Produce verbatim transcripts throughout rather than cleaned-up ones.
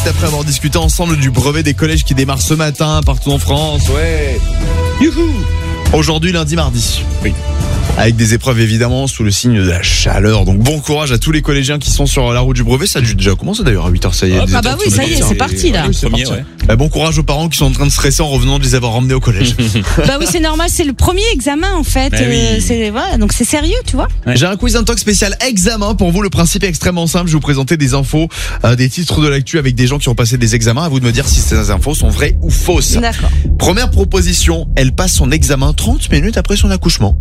juste après avoir discuté ensemble du brevet des collèges qui démarre ce matin partout en France. Ouais. Youhou. Aujourd'hui, lundi, mardi. Oui. Avec des épreuves évidemment sous le signe de la chaleur. Donc bon courage à tous les collégiens qui sont sur la route du brevet. Ça a déjà commencé d'ailleurs à huit heures. Ça y est. Ah bah oui, ça y est, c'est parti là. Ouais, c'est Premier, parti. ouais. Bah, bon courage aux parents qui sont en train de stresser en revenant de les avoir emmenés au collège. Bah oui, c'est normal, c'est le premier examen en fait. Bah oui. Euh, c'est voilà, donc c'est sérieux, tu vois. Ouais. J'ai un quiz un talk spécial examen pour vous. Le principe est extrêmement simple. Je vais vous présenter des infos, euh, des titres de l'actu avec des gens qui ont passé des examens. À vous de me dire si ces infos sont vraies ou fausses. D'accord. Première proposition, elle passe son examen trente minutes après son accouchement.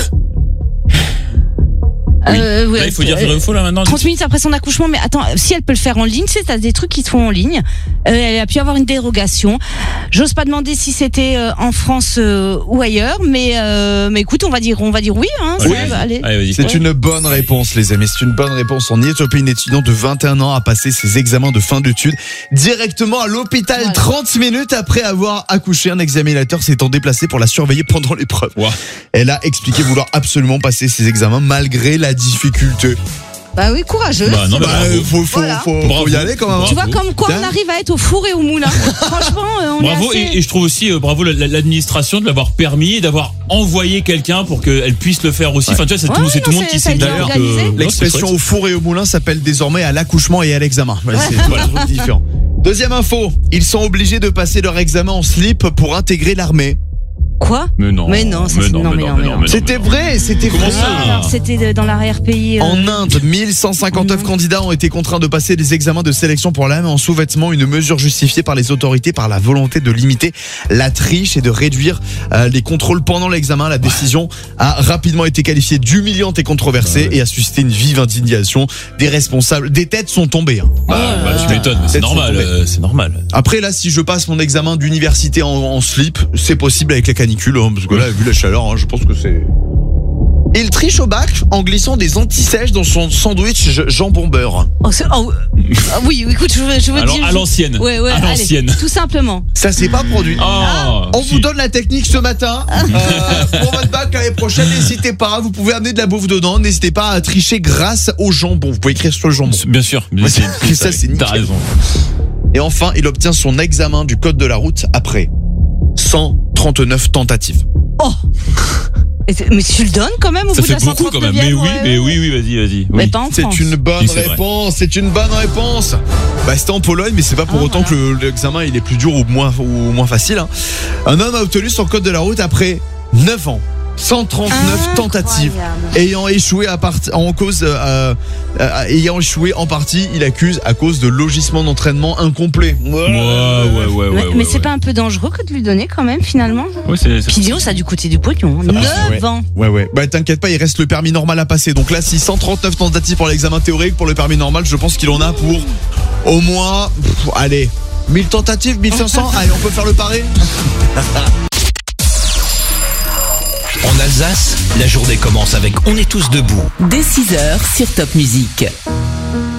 Oui. Euh, ouais, Là, il faut dire euh, vrai ou faux là maintenant. trente minutes après son accouchement, mais attends, si elle peut le faire en ligne, c'est t'as des trucs qui se font en ligne. Euh, elle a pu avoir une dérogation. J'ose pas demander si c'était euh, en France euh, ou ailleurs, mais euh, mais écoute, on va dire on va dire oui. Hein, Oui. ça va, allez. Allez, vas-y. C'est une bonne réponse, les amis. C'est une bonne réponse. En Éthiopie, une étudiante de vingt et un ans a passé ses examens de fin d'études directement à l'hôpital Voilà. trente minutes après avoir accouché. Un examinateur s'étant déplacé pour la surveiller pendant l'épreuve. Wow. Elle a expliqué vouloir absolument passer ses examens malgré la difficulté. Bah oui, courageux. Bah, non, mais Bah, bravo. faut, faut, Voilà. faut, faut Bravo. y aller quand même. hein. Tu vois bravo. comme quoi on Putain. arrive à être au four et au moulin. Franchement, euh, on Bravo, est assez... et, et je trouve aussi euh, bravo la- la- l'administration de l'avoir permis et d'avoir envoyé quelqu'un pour qu'elle puisse le faire aussi. Enfin, tu vois, c'est Ouais, tout, c'est non, tout le monde c'est- qui ça a s'est été dit. organisé. euh, non, L'expression c'est au four et au moulin s'appelle désormais à l'accouchement et à l'examen. Voilà, c'est voilà, un truc différent. Deuxième info, ils sont obligés de passer leur examen en slip pour intégrer l'armée. Quoi? Mais non. Mais non, ça, mais c'est- non, non, mais mais non, non, mais mais non, non. mais non, C'était mais non. vrai, c'était Comment vrai. ça Ah, alors c'était de- dans l'arrière-pays. euh, En Inde, mille cent cinquante-neuf candidats ont été contraints de passer des examens de sélection pour l'armée en sous-vêtements, une mesure justifiée par les autorités par la volonté de limiter la triche et de réduire euh, les contrôles pendant l'examen. La décision a rapidement été qualifiée d'humiliante et controversée et a suscité une vive indignation des responsables. Des têtes sont tombées. hein. Bah, bah, tu m'étonnes, mais c'est Peut-être normal, sont euh, c'est normal. Après là, si je passe mon examen d'université en, en slip, c'est possible avec la canicule, hein, parce que là, vu la chaleur, hein, je pense que c'est... Il triche au bac en glissant des anti-sèches dans son sandwich j- jambon beurre. Oh, c'est- oh, euh, ah oui, écoute, je veux, je veux Alors, dire. à l'ancienne. Ouais, ouais, À allez, l'ancienne. tout simplement. Ça s'est pas produit. Oh, On si. vous donne la technique ce matin. Euh, pour votre bac l'année prochaine, n'hésitez pas. Vous pouvez amener de la bouffe dedans. N'hésitez pas à tricher grâce au jambon. Vous pouvez écrire sur le jambon. Bien sûr. Mais Ouais, c'est- c'est- ça, c'est T'as nickel. raison. Et enfin, il obtient son examen du code de la route après cent trente-neuf tentatives. Oh mais, c'est- mais tu le donnes quand même au Ça bout de fait la beaucoup quand même. Mais oui, mais oui, oui, vas-y, vas-y. Mais Oui. pas en C'est France. une bonne Oui, c'est vrai. réponse, c'est une bonne réponse. Bah, c'était en Pologne, mais c'est pas pour Ah, autant voilà. que le- l'examen il est plus dur ou moins ou moins facile. hein. Un homme a obtenu son code de la route après neuf ans, cent trente-neuf tentatives. Ayant échoué à part... en cause, euh, euh, ayant échoué en partie, il accuse à cause de logissement d'entraînement incomplet. Ouais, ouais, ouais, ouais. Mais, ouais, mais c'est ouais. pas un peu dangereux que de lui donner quand même finalement? Ouais, c'est- c'est- Puis dis-donc, ça a dû coûter du pognon. Ça passe, neuf ouais. ans. Ouais, ouais. Bah, t'inquiète pas, il reste le permis normal à passer. Donc là, si cent trente-neuf tentatives pour l'examen théorique, pour le permis normal, je pense qu'il en a pour au moins, pff, allez, mille tentatives, mille cinq cents. Allez, on peut faire le pari. En Alsace, la journée commence avec On est tous debout. Dès six heures sur Top Music.